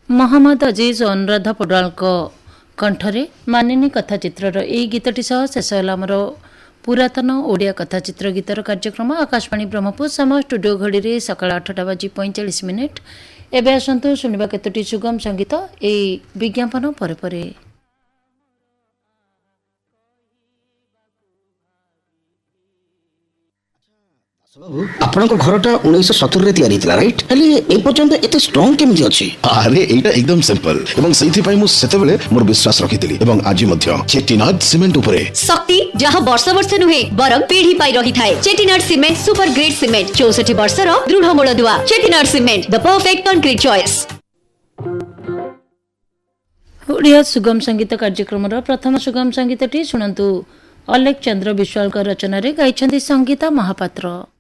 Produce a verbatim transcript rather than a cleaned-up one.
ମହମ୍ମଦ ଅଜିଜ ଓ ଅନୁରାଧା ପଡୱାଲଙ୍କ କଣ୍ଠରେ ମାନିନୀ କଥାଚିତ୍ରର ଏହି ଗୀତଟି ସହ ଶେଷ ହେଲା ଆମର ପୁରାତନ ଓଡ଼ିଆ କଥାଚିତ୍ର ଗୀତର କାର୍ଯ୍ୟକ୍ରମ। ଆକାଶବାଣୀ ବ୍ରହ୍ମପୁର ସମୟ ଷ୍ଟୁଡିଓ ଘଡ଼ିରେ ସକାଳ ଆଠଟା ବାଜି ପଇଁଚାଳିଶ ମିନିଟ୍। ଏବେ ଆସନ୍ତୁ ଶୁଣିବା କେତୋଟି ସୁଗମ ସଙ୍ଗୀତ ଏହି ବିଜ୍ଞାପନ ପରେ ପରେ। ଆପଣଙ୍କ ଘରଟା ଉଣେଇଶହ ସତୁରି ରେ ତିଆରି ହେଇଥିଲା ରାଇଟ୍? ହେଲେ ଏ ପର୍ଯ୍ୟନ୍ତ ଏତେ ଷ୍ଟ୍ରଙ୍ଗ କେମିତି ଅଛି? ଆରେ ଏଇଟା ଏକଦମ ସିମ୍ପଲ ଏବଂ ସେଇଥିପାଇଁ ମୁଁ ସେତେବେଳେ ମୋର ବିଶ୍ୱାସ ରଖିଥିଲି ଏବଂ ଆଜି ମଧ୍ୟ ଚେଟିନାଡ ସିମେଣ୍ଟ ଉପରେ ଶକ୍ତି ଯାହା ବର୍ଷ ବର୍ଷ ନୁହେଁ ବରଂ ପିଢି ପାଇ ରହିଥାଏ। ଚେଟିନାଡ ସିମେଣ୍ଟ ସୁପର ଗ୍ରେଡ୍ ସିମେଣ୍ଟ ଚଉଷଠି ବର୍ଷର ଦୃଢ ମୂଳଦୁଆ। ଚେଟିନାଡ ସିମେଣ୍ଟ ଦ ପରଫେକ୍ଟ କଂକ୍ରିଟ ଚଏସ୍। ଓଡ଼ିଆ ସୁଗମ ସଙ୍ଗୀତ କାର୍ଯ୍ୟକ୍ରମର ପ୍ରଥମ ସୁଗମ ସଙ୍ଗୀତଟି ଶୁଣନ୍ତୁ। ଅଲେଖ ଚନ୍ଦ୍ର ବିଶ୍ୱାଳଙ୍କ ରଚନାରେ ଗାଇଛନ୍ତି ସଙ୍ଗୀତା ମହାପାତ୍ର।